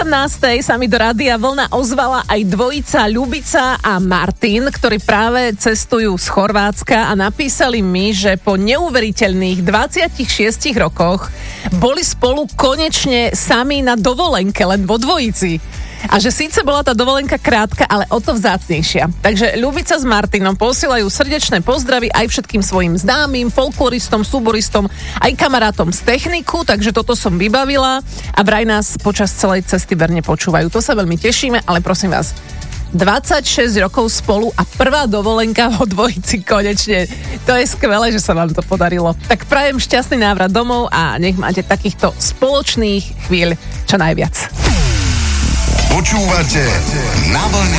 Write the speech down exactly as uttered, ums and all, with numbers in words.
osemnástej sa mi do Rádia Vlna ozvala aj dvojica Ľubica a Martin, ktorí práve cestujú z Chorvátska a napísali mi, že po neuveriteľných dvadsiatich šiestich rokoch boli spolu konečne sami na dovolenke, len vo dvojici. A že síce bola tá dovolenka krátka, ale o to vzácnejšia. Takže Ľubica s Martinom posielajú srdečné pozdravy aj všetkým svojim známym, folkloristom, súboristom, aj kamarátom z techniku, takže toto som vybavila a vraj nás počas celej cesty verne počúvajú. To sa veľmi tešíme, ale prosím vás, dvadsaťšesť rokov spolu a prvá dovolenka vo dvojici konečne. To je skvelé, že sa vám to podarilo. Tak prajem šťastný návrat domov a nech máte takýchto spoločných chvíľ čo najviac. Počúvate Na vlne